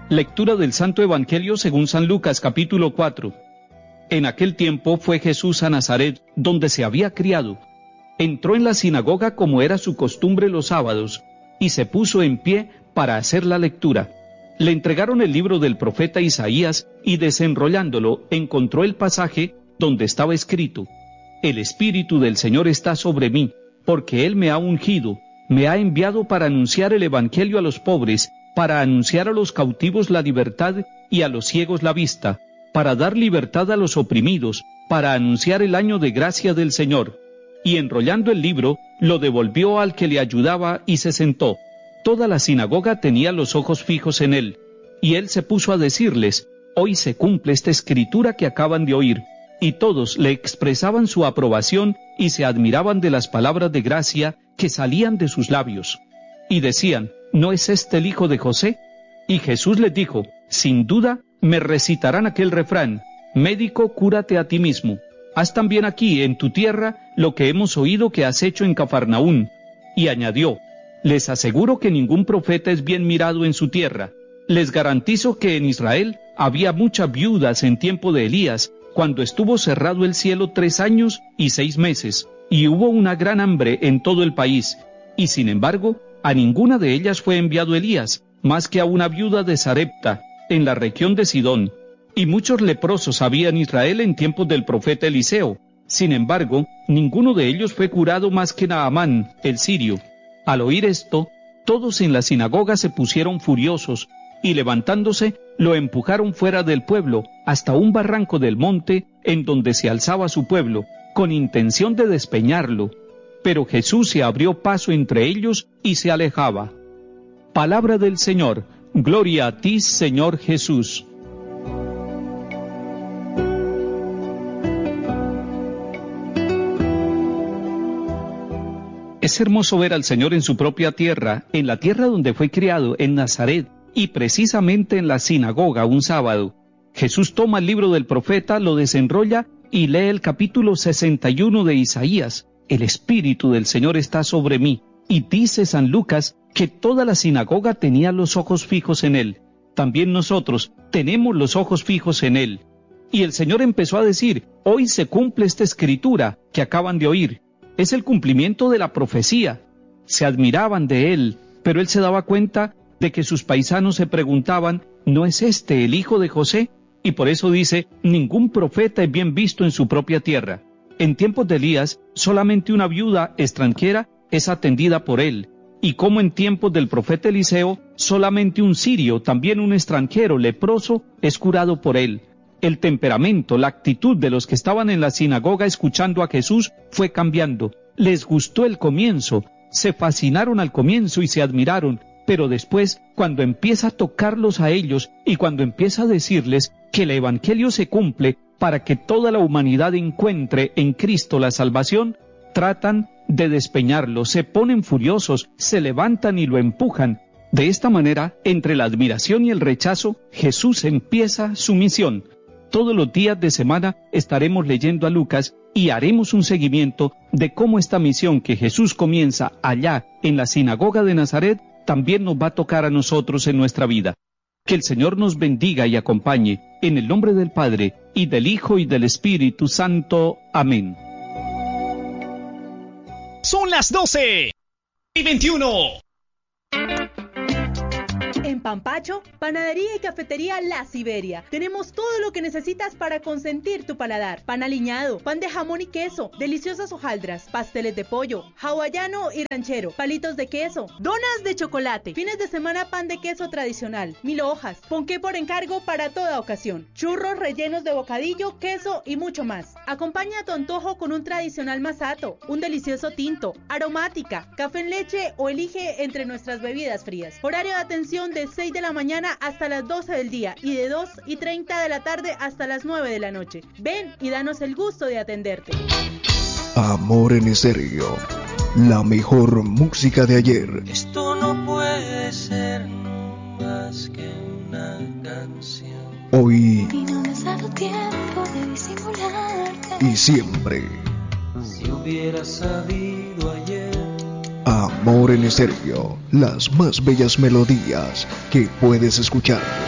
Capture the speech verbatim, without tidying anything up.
Lectura del Santo Evangelio según San Lucas, capítulo cuatro. En aquel tiempo fue Jesús a Nazaret, donde se había criado. Entró en la sinagoga como era su costumbre los sábados, y se puso en pie para hacer la lectura. Le entregaron el libro del profeta Isaías, y desenrollándolo, encontró el pasaje donde estaba escrito: El Espíritu del Señor está sobre mí, porque Él me ha ungido, me ha enviado para anunciar el Evangelio a los pobres, para anunciar a los cautivos la libertad y a los ciegos la vista, para dar libertad a los oprimidos, para anunciar el año de gracia del Señor. Y enrollando el libro, lo devolvió al que le ayudaba y se sentó. Toda la sinagoga tenía los ojos fijos en él, y él se puso a decirles: Hoy se cumple esta escritura que acaban de oír. Y todos le expresaban su aprobación y se admiraban de las palabras de gracia que salían de sus labios. Y decían: ¿No es este el hijo de José? Y Jesús les dijo: Sin duda me recitarán aquel refrán: Médico, cúrate a ti mismo. Haz también aquí, en tu tierra, lo que hemos oído que has hecho en Cafarnaún. Y añadió: Les aseguro que ningún profeta es bien mirado en su tierra. Les garantizo que en Israel había muchas viudas en tiempo de Elías, cuando estuvo cerrado el cielo tres años y seis meses, y hubo una gran hambre en todo el país. Y sin embargo, a ninguna de ellas fue enviado Elías, más que a una viuda de Sarepta, en la región de Sidón. Y muchos leprosos había en Israel en tiempos del profeta Eliseo. Sin embargo, ninguno de ellos fue curado más que Naamán, el sirio. Al oír esto, todos en la sinagoga se pusieron furiosos, y levantándose, lo empujaron fuera del pueblo, hasta un barranco del monte, en donde se alzaba su pueblo, con intención de despeñarlo. Pero Jesús se abrió paso entre ellos y se alejaba. Palabra del Señor. Gloria a ti, Señor Jesús. Es hermoso ver al Señor en su propia tierra, en la tierra donde fue criado, en Nazaret, y precisamente en la sinagoga un sábado. Jesús toma el libro del profeta, lo desenrolla y lee el capítulo sesenta y uno de Isaías. El Espíritu del Señor está sobre mí. Y dice San Lucas que toda la sinagoga tenía los ojos fijos en él. También nosotros tenemos los ojos fijos en él. Y el Señor empezó a decir: Hoy se cumple esta escritura que acaban de oír. Es el cumplimiento de la profecía. Se admiraban de él, pero él se daba cuenta de que sus paisanos se preguntaban: ¿No es este el hijo de José? Y por eso dice: Ningún profeta es bien visto en su propia tierra. En tiempos de Elías, solamente una viuda extranjera es atendida por él. Y como en tiempos del profeta Eliseo, solamente un sirio, también un extranjero leproso, es curado por él. El temperamento, la actitud de los que estaban en la sinagoga escuchando a Jesús fue cambiando. Les gustó el comienzo, se fascinaron al comienzo y se admiraron, pero después, cuando empieza a tocarlos a ellos y cuando empieza a decirles que el Evangelio se cumple para que toda la humanidad encuentre en Cristo la salvación, tratan de despeñarlo, se ponen furiosos, se levantan y lo empujan. De esta manera, entre la admiración y el rechazo, Jesús empieza su misión. Todos los días de semana estaremos leyendo a Lucas y haremos un seguimiento de cómo esta misión que Jesús comienza allá en la sinagoga de Nazaret también nos va a tocar a nosotros en nuestra vida. Que el Señor nos bendiga y acompañe, en el nombre del Padre, y del Hijo, y del Espíritu Santo. Amén. Son las doce y veintiuno. En Pampacho, panadería y cafetería La Siberia. Tenemos todo lo que necesitas para consentir tu paladar. Pan aliñado, pan de jamón y queso, deliciosas hojaldras, pasteles de pollo, hawaiano y ranchero, palitos de queso, donas de chocolate, fines de semana pan de queso tradicional, mil hojas, ponqué por encargo para toda ocasión, churros rellenos de bocadillo, queso y mucho más. Acompaña tu antojo con un tradicional masato, un delicioso tinto, aromática, café en leche o elige entre nuestras bebidas frías. Horario de atención de seis de la mañana hasta las doce del día y de dos y treinta de la tarde hasta las nueve de la noche. Ven y danos el gusto de atenderte. Amor en Estéreo, la mejor música de ayer. Esto no puede ser más que una canción. Hoy y no me has dado tiempo de disimularte. Y siempre. Si hubiera sabido ayer. Amor en Estéreo, las más bellas melodías que puedes escuchar.